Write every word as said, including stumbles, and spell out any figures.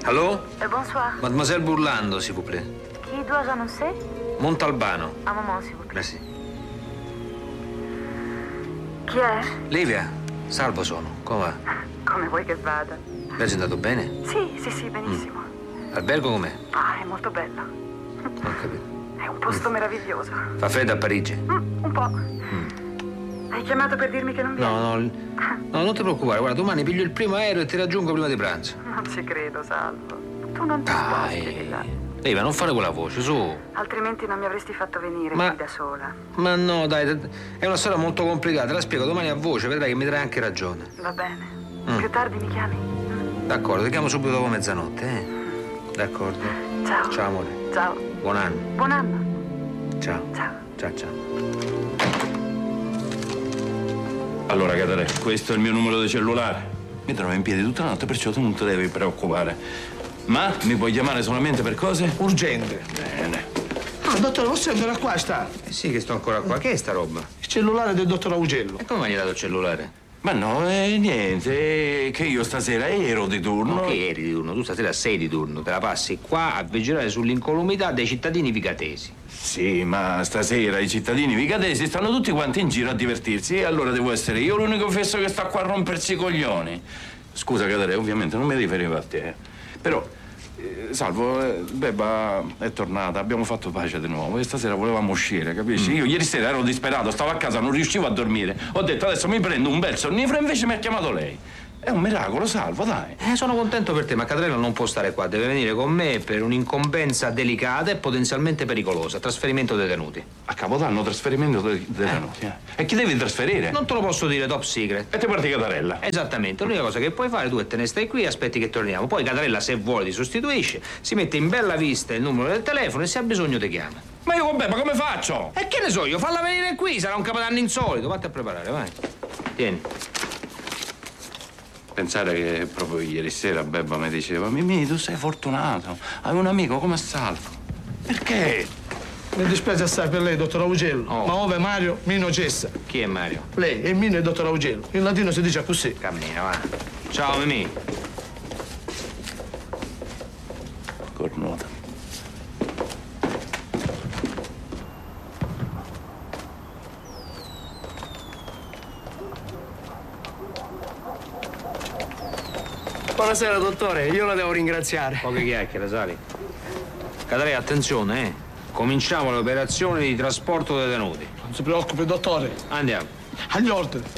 Allô? Euh, bonsoir. Mademoiselle Burlando, s'il vous plaît. Qui dois-je annoncer? Montalbano. Un moment, s'il vous plaît. Merci. Chi è? Livia, Salvo sono. Come va? Come vuoi che vada? Lei è andato bene? Sì, sì, sì, benissimo. Mm. Albergo com'è? Ah, è molto bello. Ho capito. È un posto mm. meraviglioso. Fa freddo a Parigi? Mm, un po'. Mm. Hai chiamato per dirmi che non vieni? No, no, no, non ti preoccupare. Guarda, domani piglio il primo aereo e ti raggiungo prima di pranzo. Non ci credo, Salvo. Tu non ti sposti. Dai. Livia, non fare quella voce, su. Altrimenti non mi avresti fatto venire Ma... qui da sola. Ma no, dai, è una storia molto complicata. Te la spiego domani a voce, vedrai che mi darai anche ragione. Va bene. Mm. Più tardi mi chiami? D'accordo, ti chiamo subito dopo mezzanotte, eh? D'accordo. Ciao. Ciao, amore. Ciao. Buon anno. Buon anno. Ciao. Ciao. Ciao, ciao. Allora, Catare, questo è il mio numero di cellulare. Mi trovo in piedi tutta la notte, perciò tu non ti devi preoccupare. Ma mi puoi chiamare solamente per cose? Urgente. Bene. Ah, dottore, posso andare qua, sta? Eh sì, che sto ancora qua. Che è sta roba? Il cellulare del dottor Augello. E come mi hai dato il cellulare? Ma no, eh, niente, che io stasera ero di turno. Ma che eri di turno? Tu stasera sei di turno. Te la passi qua a vigilare sull'incolumità dei cittadini vigatesi. Sì, ma stasera i cittadini vigatesi stanno tutti quanti in giro a divertirsi e allora devo essere io l'unico fesso che sta qua a rompersi i coglioni. Scusa, Catare, ovviamente non mi riferivo a te. Però, eh, Salvo, eh, Bebba è tornata, abbiamo fatto pace di nuovo e stasera volevamo uscire, capisci? Mm. Io ieri sera ero disperato, stavo a casa, non riuscivo a dormire. Ho detto adesso mi prendo un bel sonnifero, invece mi ha chiamato lei. È un miracolo, Salvo, dai. Eh, sono contento per te, ma Catarella non può stare qua, deve venire con me per un'incombenza delicata e potenzialmente pericolosa, trasferimento detenuti. A Capodanno trasferimento dei detenuti, eh. E chi devi trasferire? Non te lo posso dire, top secret. E te parti Catarella? Esattamente, l'unica cosa che puoi fare tu è te ne stai qui e aspetti che torniamo. Poi Catarella, se vuole, ti sostituisce, si mette in bella vista il numero del telefono e se ha bisogno ti chiama. Ma io con Bebba come faccio? E che ne so io, falla venire qui, sarà un capodanno insolito, vatti a preparare, vai. Tieni. Pensare che proprio ieri sera Bebba mi diceva Mimì, tu sei fortunato, hai un amico come Salvo. Perché? Mi dispiace assai per lei, dottor Augello. Oh. Ma ove Mario, Mino cessa. Chi è Mario? Lei e Mino è il dottor Augello. In latino si dice così. Cammina, va. Ciao, Mimì. Cornuta. Buonasera, dottore. Io la devo ringraziare. Poche chiacchiere, Sali. Catarella, attenzione, eh. Cominciamo le operazioni di trasporto detenuti. Non si preoccupi, dottore. Andiamo. Agli ordini.